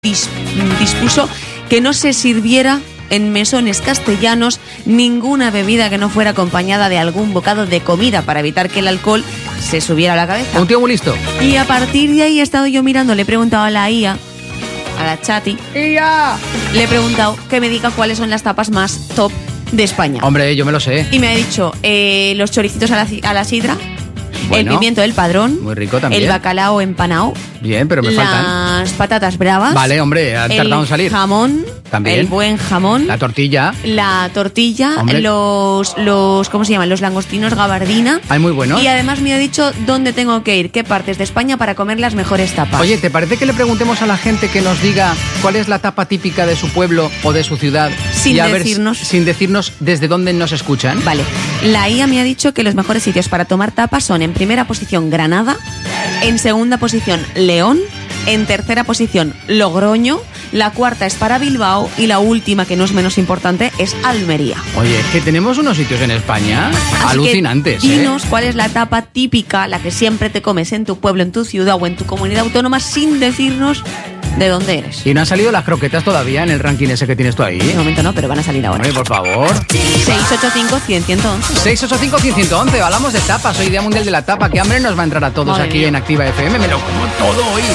dispuso que no se sirviera en mesones castellanos ninguna bebida que no fuera acompañada de algún bocado de comida para evitar que el alcohol se subiera a la cabeza. Un tío muy listo. Y a partir de ahí he estado yo mirando, le he preguntado a la IA, a la Chati, ¡IA! le he preguntado que me diga cuáles son las tapas más top de España. Hombre, yo me lo sé. Y me ha dicho los choricitos a la sidra, Bueno, el pimiento del Padrón, muy rico también. el bacalao empanado, Bien, pero me faltan. las patatas bravas. Vale, hombre, han tardado en salir. El jamón, También. el buen jamón, La tortilla. la tortilla, Hombre. los ¿cómo se llaman? Los langostinos gabardina. Hay muy buenos. Y además me ha dicho dónde tengo que ir, qué partes de España para comer las mejores tapas. Oye, ¿te parece que le preguntemos a la gente que nos diga cuál es la tapa típica de su pueblo o de su ciudad? Sin Y a ver decirnos. sin decirnos desde dónde nos escuchan. Vale, la IA me ha dicho que los mejores sitios para tomar tapas son en primera posición Granada, en segunda posición León, en tercera posición Logroño, la cuarta es para Bilbao y la última, que no es menos importante, es Almería. Oye, es que tenemos unos sitios en España Así alucinantes, que dinos cuál es la tapa típica, la que siempre te comes en tu pueblo, en tu ciudad o en tu comunidad autónoma sin decirnos de dónde eres. Y no han salido las croquetas todavía en el ranking ese que tienes tú ahí. De momento no, pero van a salir ahora. Hombre, por favor. 685-100-111. 685-100-111. Hablamos de tapas. Hoy Día Mundial de la Tapa. Qué hambre nos va a entrar a todos Madre aquí mía. en Activa FM. Me lo como todo hoy.